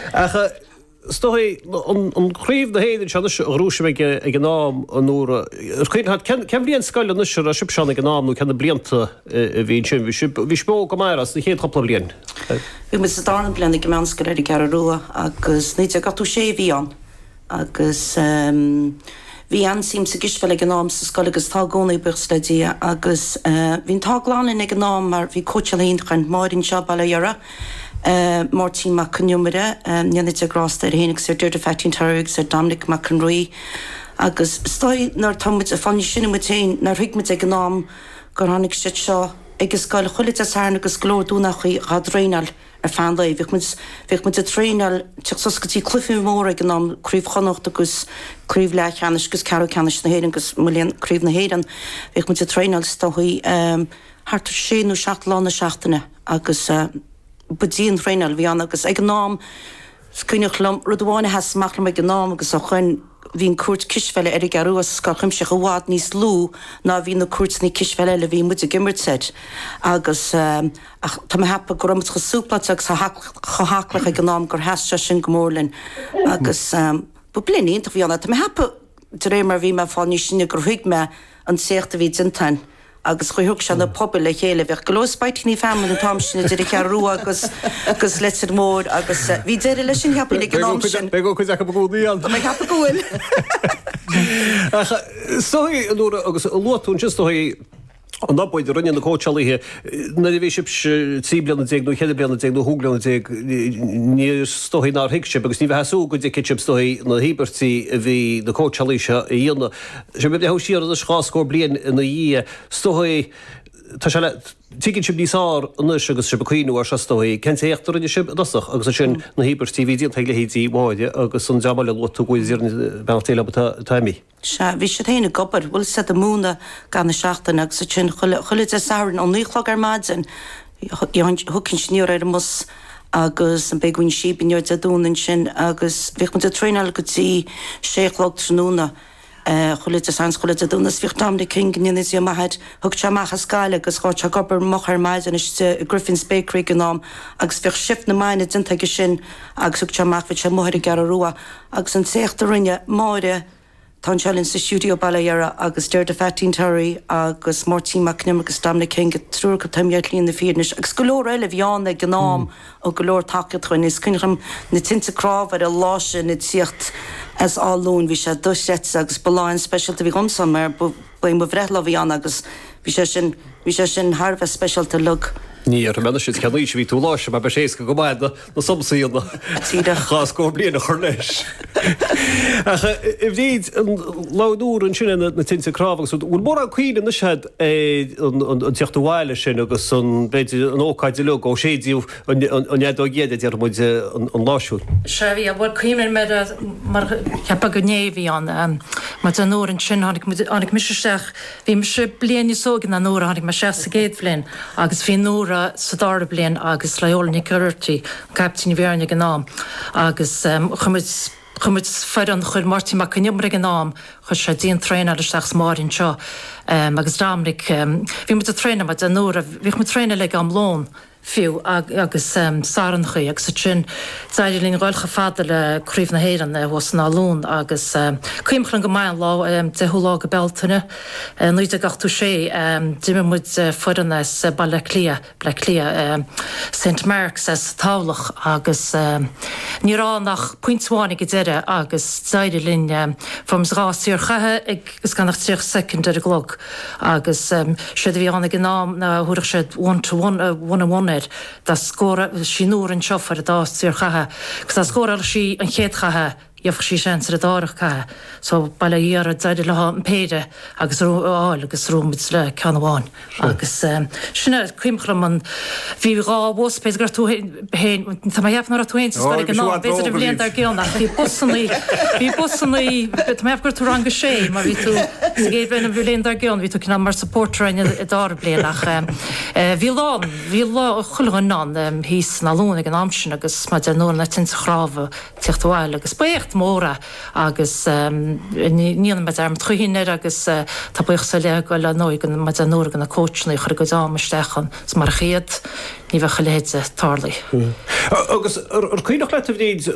Stoi an chríomh na héidir se rúise me ag an nám an úra. Ceim bblion scoil an isir a sib seánna ag an námú cena blianta a bhíon sin. Bhí spó go mairas na chéad chopla blion. Bhí me sa dána blian ag meanscoil ar gar rua agus ní a gatú sé bhí an. Agus bhí ansím sa gisfeil ag an nám sa scoil agus tá gcónaí buchsledí agus bhín tágláin ag an nám mar bhí cótealaín chuin máirinn seo bailaiara. Martin McNumere, Nyanit Agrasta, Henrik Sir Dirty Fatting Tarrig, Sir Dominic McEnroy, agus stoi nar tomit a fanny sinna mutain, nar higmit ag nám, gorhannig shit shaw, agus gal chulit as harn agus glór dúnachi radreinal fanlai, vich mit a treinal, tchsoskati cliffi mór ag nám, críf chonocht agus críf leach hanis gus caro canis na héidan agus million críf na héidan, vich mit a treinal stohi, hartar sénú seachlána seachtainna agus budíon reinal bhí an agus ag nám scuineach lom rudháinna has machla me gnám agus a chuin hín cuat kisfeile ar garúas scar chuimse go bhád níos lú ná bhí na cuatní kisfeile le bhí muid a gimmert agus tá hepa go ramas go súplaach sa choháclach ag gnám gur heiste sin gomórlinn agus bu bliníint bhí anna tá hepa de ré mar bhí me fáinní sinne gur thuig me an séachta bhí dintain. Agus chuthg se na pobl le chéile bheith glóspáitní femin na tamsinna de cearú agus letir mór agus bhí déidir leis sin heappa ag gnám sin. Be go chuid ag bhgóí an. Tá heappa gohfuil. Stoí agus lúún just an napóid rinne na cótealaithe na bhí sib tí blianna déag nó chead blianna déag nó thuglanna déag níos stoí ná hiicse, agus ní bheith heasú go dtí kitchip stoí na híbertí a bhí na cótealaithe a dhéanana. Se bh heú siar a scáscór blian na dhí stoí tá se le tícinn sib níosár anus agus sib cuoinú ar se stoí cen éachtar rinne sib dasach agus sin na híbertí bhí díon teile híí bháide agus an deabal le lotú goizir bentéile taimí. Se bhí sé héna gopur bhfuil se a múna gan na seachtain agus sin chuid a saorann an nuichlog ar maidzin thucinn sníor ar mus agus an beaghain síbinneir a dúnan sin agus bhíh mu a tréinal gotí séchlog tróna chulit a sanscholit a dúnas bhíh dám de Kinginnis a maithe thug te machchas scáile agus cháte a gopur mochar maidzin is Griffin's Bakery gnám agus bhíh sif na maine dinteige sin agus thug te machfa se muir gar ruá agus an séachta rinne máire tá selinn sa studio bailaiara agus Dirty Fatting Tarry agus Martin McNumere agus Dominic King trúr go taimheart líon na fíornis agus golóir eile bheán ag gnám ó golóir takead chuin is cuineacham na tinta cráb ar a láise na tíocht as allún bhí sé dusset agus baláin specialta bhí gomsam mar buim bhrethla bhíán agus bhí sé sin Harbheith specialta lug. Ní ar mena si cheanlíis bhí tú láise be sééis go gomáid na somsaíonna cháscór bliana chur leis. I bhíd an láúr an sinna na tinta crábhagus bhfuil mór an cuioine na sead an teochtú bháile sin agus an beidir an ócáid le ó sédíú an iadó géad ar muid an láisiú. Se bhí a bhfuil cuioine mar cheappa go néhí an mar an nóir an sin annig miseach bhí me se bliana sógan an nóra annig mar se sa géad flin agus bhí nóra sa dára blian agus leolní curtí captain bhearna an nám agus chumid fear an chuir Martin McNumere an nám chu sé díon trein ar isteach márin seo agus Dominic bhí mu a treine me an nóra bhíh mu treine le am lón fiú agus sáranchaí agus sin daidirlín gáilcha fada le críomh na héiran was ná lún agus cuimchlan go maian lá deú lá go beltainine nuid a gachtú sé duime muid furanna ba le clia St. Mark's as tálach agus nírá nach pointháinnig go deire agus daidirlín fums rásíor chathe agus gan nach 3 second ar a glog agus sé bhí anna go nám na thuach sé one-on-one da scóra sinúr an seofar a dástíor chathe, gus tá scóra sí an chéad chathe Jafch sí sé ar a dárach chathe, so bailile íar a daidir le an péide agus áil agus rúmid le ceanháin agus sinna cuimchram an bhí rá bhspéis gur tú héin tá heapnar a túin gur ná béidir bblion ar geannach bhí busannaí meh gur tú ranga sé mar bhí tú géad bhéna bhléon ar geann bhí tú cinna mar supportrein i dá blianach bhí lá chulagan ná híos na lúna an amsin agus ma de nó na tin chráfa tíochtháil agus béocht móra agus níana me arm truhinir agus tá buoch sa le go le nóig an me an nógan na cóitnaí chur go dámastechan s mar chéad ní bheith chaléide tálaí. Agus ar chuoinech le